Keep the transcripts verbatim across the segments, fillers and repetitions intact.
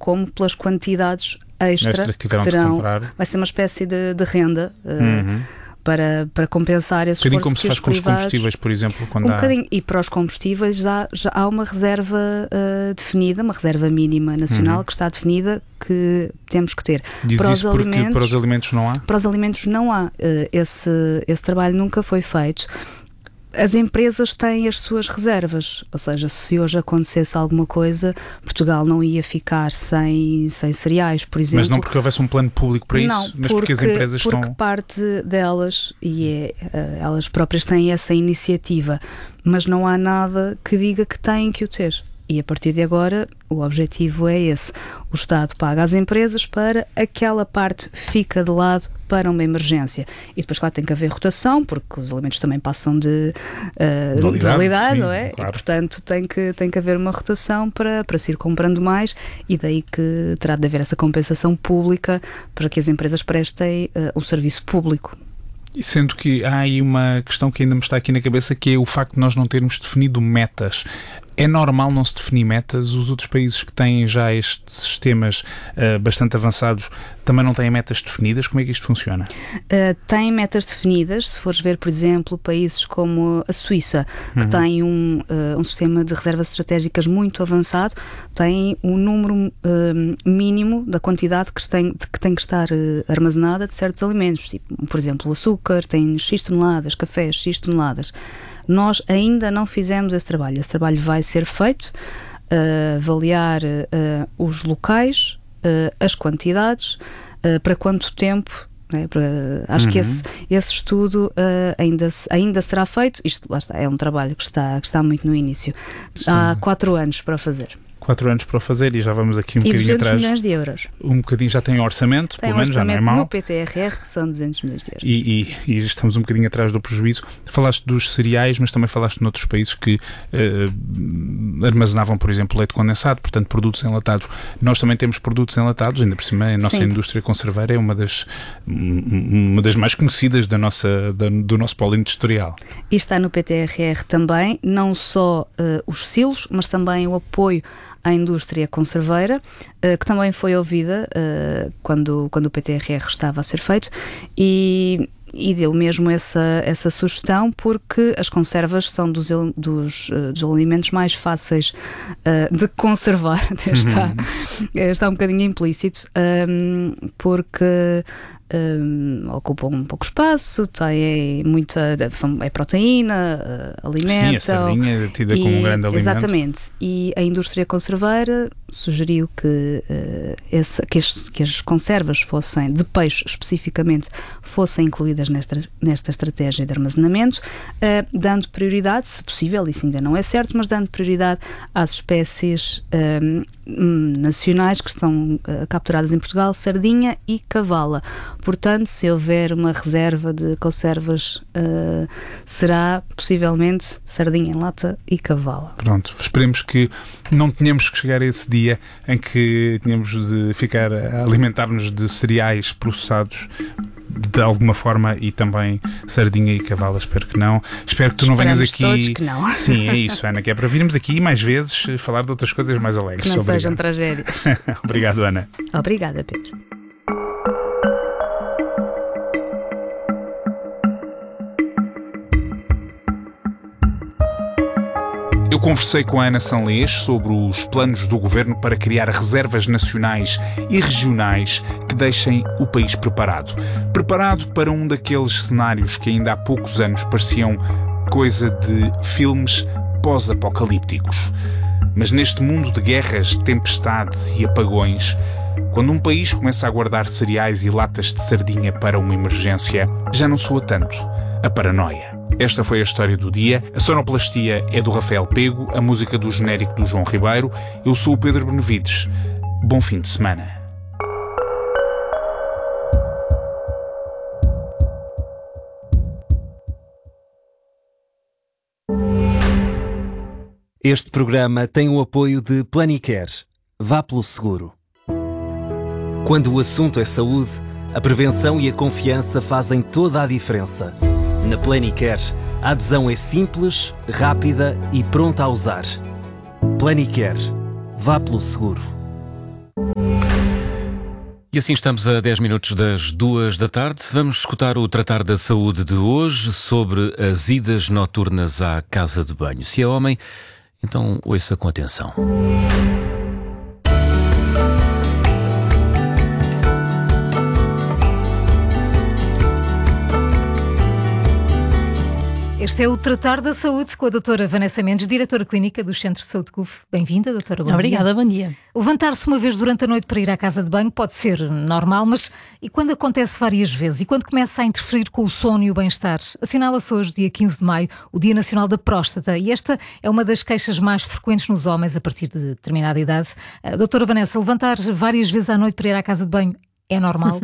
como pelas quantidades extra, extra que tiveram que terão. De comprar. Vai ser uma espécie de, de renda uh, uhum. para, para compensar esse um esforço como se faz os com os privados, combustíveis, por exemplo, quando um há... bocadinho. E para os combustíveis já, já há uma reserva uh, definida, uma reserva mínima nacional uhum. que está definida, que temos que ter. Diz para isso os porque alimentos, para os alimentos não há? Para os alimentos não há. Uh, esse, esse trabalho nunca foi feito. As empresas têm as suas reservas, ou seja, se hoje acontecesse alguma coisa, Portugal não ia ficar sem, sem cereais, por exemplo. Mas não porque houvesse um plano público para não, isso, mas porque, porque as empresas porque estão... porque parte delas, e é, elas próprias têm essa iniciativa, mas não há nada que diga que têm que o ter. E a partir de agora o objetivo é esse. O Estado paga às empresas para aquela parte fica de lado para uma emergência. E depois, claro, tem que haver rotação, porque os alimentos também passam de, uh, validade, de validade, sim, não é? claro. E, portanto, tem que, tem que haver uma rotação para, para se ir comprando mais, e daí que terá de haver essa compensação pública para que as empresas prestem uh, um serviço público. E sendo que há aí uma questão que ainda me está aqui na cabeça, que é o facto de nós não termos definido metas. É normal não se definir metas? Os outros países que têm já estes sistemas uh, bastante avançados também não têm metas definidas? Como é que isto funciona? Uh, têm metas definidas. Se fores ver, por exemplo, países como a Suíça, que uhum. tem um, uh, um sistema de reservas estratégicas muito avançado, tem um número uh, mínimo da quantidade que tem, de, que, tem que estar uh, armazenada de certos alimentos. Tipo, por exemplo, o açúcar tem X toneladas, café X toneladas. Nós ainda não fizemos esse trabalho. Esse trabalho vai ser feito, uh, avaliar uh, os locais, uh, as quantidades, uh, para quanto tempo, né? Para, acho uhum. que esse, esse estudo uh, ainda, ainda será feito. Isto, lá está, é um trabalho que está, que está muito no início. Sim. Há quatro anos para fazer. Quatro anos para o fazer e já vamos aqui um e bocadinho atrás. duzentos milhões de euros. Um bocadinho, já tem orçamento, tem pelo menos já não é mau. No P T R R, que são duzentos milhões de euros. E, e, e estamos um bocadinho atrás do prejuízo. Falaste dos cereais, mas também falaste noutros países que uh, armazenavam, por exemplo, leite condensado, portanto, produtos enlatados. Nós também temos produtos enlatados, ainda por cima a nossa Sim. indústria conserveira é uma das, uma das mais conhecidas da nossa, da, do nosso polo industrial. E está no P T R R também, não só uh, os silos, mas também o apoio à indústria conserveira, uh, que também foi ouvida uh, quando, quando o P T R R estava a ser feito, e, e deu mesmo essa, essa sugestão, porque as conservas são dos, dos, uh, dos alimentos mais fáceis uh, de conservar, está, uhum. está um bocadinho implícito, um, porque Um, ocupam um pouco espaço, tem muita, são, é proteína, uh, alimento. Sim, a sardinha é tida como um grande alimento. Exatamente. E a indústria conserveira sugeriu que, uh, esse, que, as, que as conservas fossem, de peixe especificamente, fossem incluídas nesta, nesta estratégia de armazenamento, uh, dando prioridade, se possível, isso ainda não é certo, mas dando prioridade às espécies um, nacionais que estão uh, capturadas em Portugal, sardinha e cavala. Portanto, se houver uma reserva de conservas, uh, será possivelmente sardinha em lata e cavala. Pronto, esperemos que não tenhamos que chegar a esse dia em que tenhamos de ficar a alimentar-nos de cereais processados de alguma forma, e também sardinha e cavala. Espero que não. Espero que tu não venhas aqui. Todos que não. Sim, é isso, Ana, que é para virmos aqui mais vezes falar de outras coisas mais alegres. Que não Obrigado. Sejam tragédias. Obrigado, Ana. Obrigada, Pedro. Eu conversei com a Ana Sanlês sobre os planos do Governo para criar reservas nacionais e regionais que deixem o país preparado. Preparado para um daqueles cenários que ainda há poucos anos pareciam coisa de filmes pós-apocalípticos. Mas neste mundo de guerras, tempestades e apagões, quando um país começa a guardar cereais e latas de sardinha para uma emergência, já não soa tanto a paranoia. Esta foi a história do dia. A sonoplastia é do Rafael Pego, a música do genérico do João Ribeiro. Eu sou o Pedro Benevides. Bom fim de semana. Este programa tem o apoio de Planicare. Vá pelo seguro. Quando o assunto é saúde, a prevenção e a confiança fazem toda a diferença. Na Planicare, a adesão é simples, rápida e pronta a usar. Planicare. Vá pelo seguro. E assim estamos a dez minutos das duas da tarde. Vamos escutar o Tratar da Saúde de hoje sobre as idas noturnas à casa de banho. Se é homem, então ouça com atenção. Este é o Tratar da Saúde com a doutora Vanessa Mendes, diretora clínica do Centro de Saúde C U F. Bem-vinda, doutora. Bom Obrigada, dia. bom dia. Levantar-se uma vez durante a noite para ir à casa de banho pode ser normal, mas e quando acontece várias vezes? E quando começa a interferir com o sono e o bem-estar? Assinala-se hoje, dia quinze de maio, o Dia Nacional da Próstata, e esta é uma das queixas mais frequentes nos homens a partir de determinada idade. Uh, doutora Vanessa, levantar várias vezes à noite para ir à casa de banho é normal?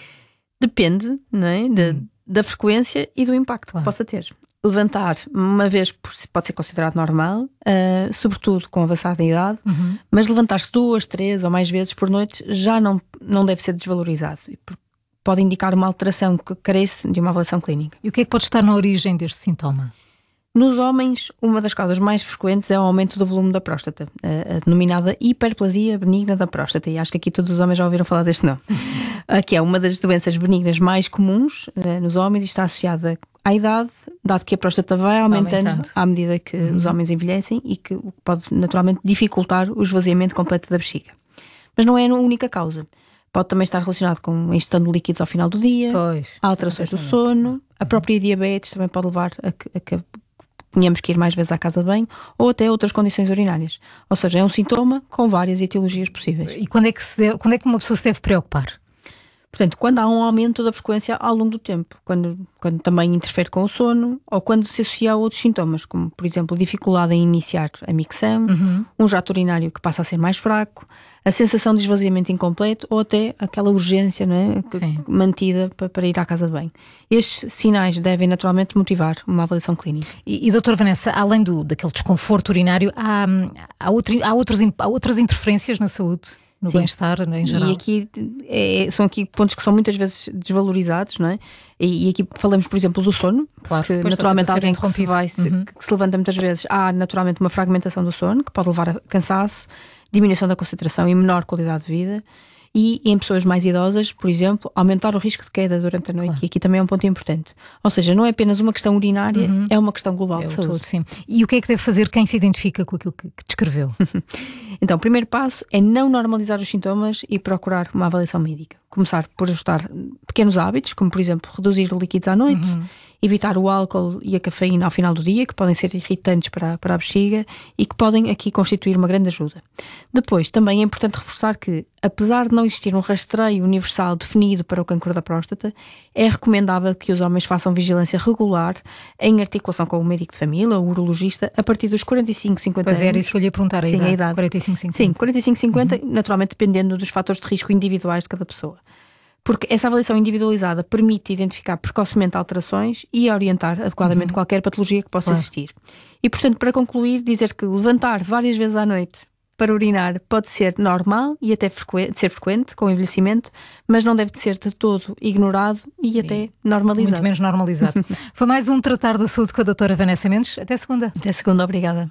Depende, não é? De, hum. da frequência e do impacto claro. que possa ter. Levantar uma vez pode ser considerado normal, uh, sobretudo com avançada idade, uhum. mas levantar-se duas, três ou mais vezes por noite já não, não deve ser desvalorizado. Pode indicar uma alteração que carece de uma avaliação clínica. E o que é que pode estar na origem deste sintoma? Nos homens, uma das causas mais frequentes é o aumento do volume da próstata, a denominada hiperplasia benigna da próstata, e acho que aqui todos os homens já ouviram falar deste nome. Que é uma das doenças benignas mais comuns uh, nos homens e está associada à idade, dado que a próstata vai aumentando, aumentando. à medida que uhum. os homens envelhecem e que pode naturalmente dificultar o esvaziamento completo da bexiga. Mas não é a única causa. Pode também estar relacionado com a ingestão de líquidos ao final do dia, pois, alterações do sono, a própria diabetes também pode levar a que, a que tenhamos que ir mais vezes à casa de banho, ou até outras condições urinárias. Ou seja, é um sintoma com várias etiologias possíveis. E quando é que, se deve, quando é que uma pessoa se deve preocupar? Portanto, quando há um aumento da frequência ao longo do tempo, quando, quando também interfere com o sono, ou quando se associa a outros sintomas, como, por exemplo, dificuldade em iniciar a micção, uhum. um jato urinário que passa a ser mais fraco, a sensação de esvaziamento incompleto, ou até aquela urgência, não é, mantida para, para ir à casa de banho. Estes sinais devem naturalmente motivar uma avaliação clínica. E, e doutora Vanessa, além do, daquele desconforto urinário, há, há, outro, há, outros, há outras interferências na saúde? No bem-estar, em geral. E aqui é, são aqui pontos que são muitas vezes desvalorizados, não é? E, e aqui falamos, por exemplo, do sono, claro, que naturalmente alguém que se, vai, uhum. que se levanta muitas vezes, há naturalmente uma fragmentação do sono, que pode levar a cansaço, diminuição da concentração e menor qualidade de vida. E em pessoas mais idosas, por exemplo, aumentar o risco de queda durante a noite. Claro. E aqui também é um ponto importante. Ou seja, não é apenas uma questão urinária, uhum. é uma questão global é de saúde. Todo, sim. E o que é que deve fazer quem se identifica com aquilo que, que descreveu? Então, o primeiro passo é não normalizar os sintomas e procurar uma avaliação médica. Começar por ajustar pequenos hábitos, como por exemplo, reduzir líquidos à noite, uhum. evitar o álcool e a cafeína ao final do dia, que podem ser irritantes para, para a bexiga e que podem aqui constituir uma grande ajuda. Depois, também é importante reforçar que, apesar de não existir um rastreio universal definido para o cancro da próstata, é recomendável que os homens façam vigilância regular em articulação com o médico de família ou o urologista a partir dos quarenta e cinco, cinquenta pois anos. Pois era isso que eu lhe ia perguntar, a Sim, idade. a idade. quarenta e cinco, cinquenta. Sim, quarenta e cinco, cinquenta, uhum. naturalmente dependendo dos fatores de risco individuais de cada pessoa. Porque essa avaliação individualizada permite identificar precocemente alterações e orientar adequadamente uhum. qualquer patologia que possa claro. existir. E, portanto, para concluir, dizer que levantar várias vezes à noite para urinar pode ser normal e até frequente, ser frequente com o envelhecimento, mas não deve ser de todo ignorado e até Sim. normalizado. Muito menos normalizado. Foi mais um Tratar da Saúde com a doutora Vanessa Mendes. Até segunda. Até segunda, obrigada.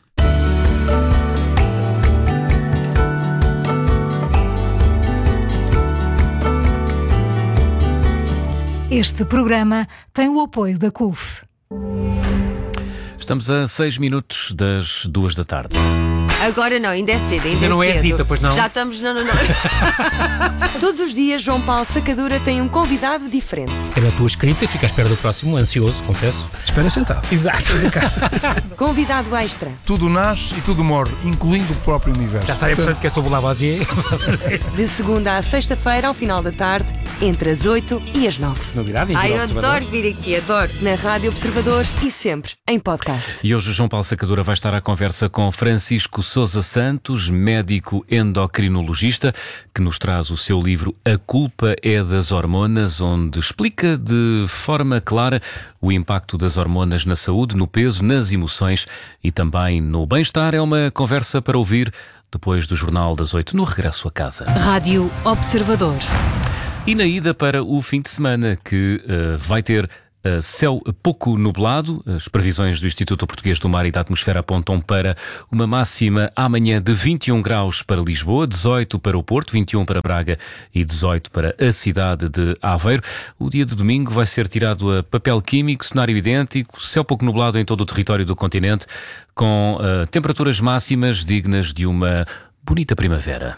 Este programa tem o apoio da C U F. Estamos a seis minutos das duas da tarde. Agora não, ainda é cedo, ainda não é cedo. cedo. Zita, pois não? Já estamos... Não, não, não. Todos os dias, João Paulo Sacadura tem um convidado diferente. É na tua escrita e fico à espera do próximo, ansioso, confesso. Espera sentado. Exato. Convidado extra. Tudo nasce e tudo morre, incluindo o próprio universo. Já está aí, portanto, que é sobre o Lavoisier. De segunda à sexta-feira, ao final da tarde, entre as oito e as nove. Novidade, Ai, eu adoro vir aqui, adoro. Na Rádio Observador e sempre em podcast. E hoje o João Paulo Sacadura vai estar à conversa com Francisco Sousa Santos, médico endocrinologista, que nos traz o seu livro A Culpa é das Hormonas, onde explica de forma clara o impacto das hormonas na saúde, no peso, nas emoções e também no bem-estar. É uma conversa para ouvir depois do Jornal das Oito, no regresso a casa. Rádio Observador. E na ida para o fim de semana, que uh, vai ter céu pouco nublado. As previsões do Instituto Português do Mar e da Atmosfera apontam para uma máxima amanhã de vinte e um graus para Lisboa, dezoito para o Porto, vinte e um para Braga e dezoito para a cidade de Aveiro. O dia de domingo vai ser tirado a papel químico, cenário idêntico, céu pouco nublado em todo o território do continente, com uh, temperaturas máximas dignas de uma bonita primavera.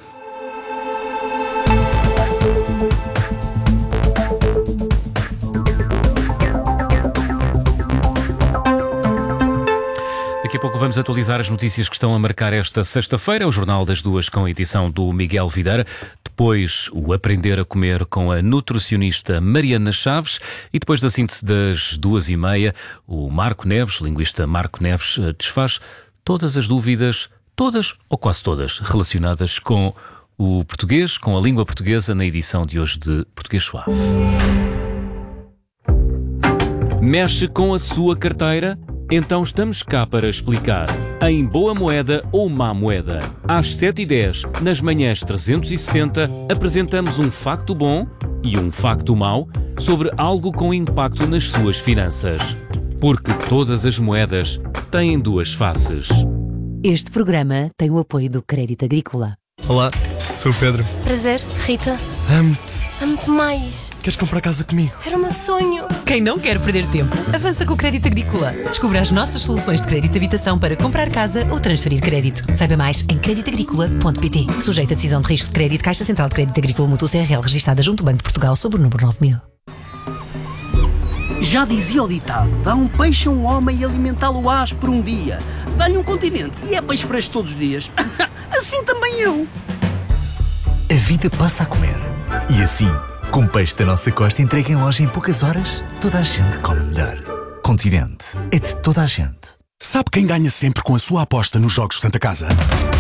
Daqui a pouco vamos atualizar as notícias que estão a marcar esta sexta-feira. O Jornal das Duas com a edição do Miguel Videira. Depois o Aprender a Comer com a nutricionista Mariana Chaves. E depois da síntese das duas e meia, o Marco Neves, linguista Marco Neves, desfaz todas as dúvidas, todas ou quase todas, relacionadas com o português, com a língua portuguesa, na edição de hoje de Português Suave. Mexe com a sua carteira? Então estamos cá para explicar. Em Boa Moeda ou Má Moeda. Às sete e dez, nas manhãs trezentos e sessenta, apresentamos um facto bom e um facto mau sobre algo com impacto nas suas finanças. Porque todas as moedas têm duas faces. Este programa tem o apoio do Crédito Agrícola. Olá, sou o Pedro. Prazer, Rita. Amo-te. Amo-te mais. Queres comprar casa comigo? Era o meu sonho. Quem não quer perder tempo, avança com o Crédito Agrícola. Descubra as nossas soluções de crédito de habitação para comprar casa ou transferir crédito. Saiba mais em crédito agrícola ponto pt. Sujeito a decisão de risco de crédito, Caixa Central de Crédito Agrícola Mútuo C R L, registada junto ao Banco de Portugal, sob o número nove mil. Já dizia o ditado, dá um peixe a um homem e alimentá-lo ás por um dia. Dá-lhe um continente e é peixe fresco todos os dias. Assim também eu. A vida passa a comer. E assim, com peixe da nossa costa entregue em loja em poucas horas, toda a gente come melhor. Continente é de toda a gente. Sabe quem ganha sempre com a sua aposta nos Jogos Santa Casa?